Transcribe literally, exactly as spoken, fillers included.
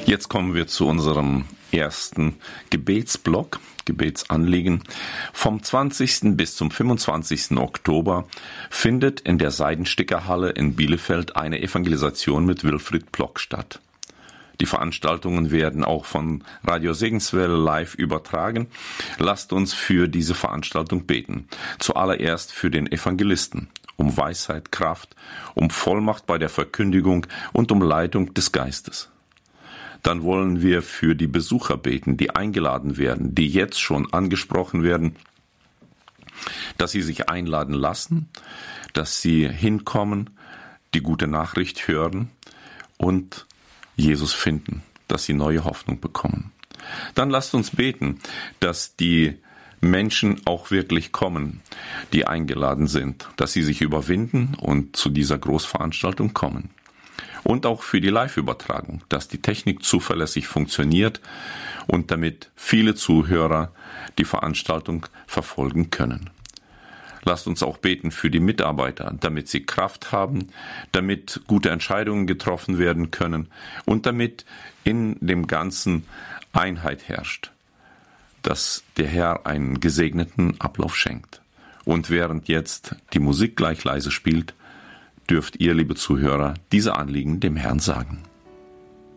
Jetzt kommen wir zu unserem ersten Gebetsblock, Gebetsanliegen. Vom zwanzigsten bis zum fünfundzwanzigsten Oktober findet in der Seidenstickerhalle in Bielefeld eine Evangelisation mit Wilfried Plock statt. Die Veranstaltungen werden auch von Radio Segenswelle live übertragen. Lasst uns für diese Veranstaltung beten. Zuallererst für den Evangelisten, um Weisheit, Kraft, um Vollmacht bei der Verkündigung und um Leitung des Geistes. Dann wollen wir für die Besucher beten, die eingeladen werden, die jetzt schon angesprochen werden, dass sie sich einladen lassen, dass sie hinkommen, die gute Nachricht hören und Jesus finden, dass sie neue Hoffnung bekommen. Dann lasst uns beten, dass die Menschen auch wirklich kommen, die eingeladen sind, dass sie sich überwinden und zu dieser Großveranstaltung kommen. Und auch für die Live-Übertragung, dass die Technik zuverlässig funktioniert und damit viele Zuhörer die Veranstaltung verfolgen können. Lasst uns auch beten für die Mitarbeiter, damit sie Kraft haben, damit gute Entscheidungen getroffen werden können und damit in dem Ganzen Einheit herrscht, dass der Herr einen gesegneten Ablauf schenkt. Und während jetzt die Musik gleich leise spielt, dürft ihr, liebe Zuhörer, diese Anliegen dem Herrn sagen.